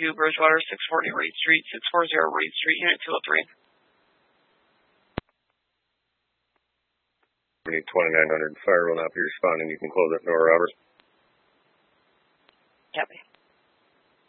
Bridgewater, 640 Reed Street, 640 Reed Street, Unit 203. We need 2900 fire will not be responding. You can close it, Nora Roberts. Copy.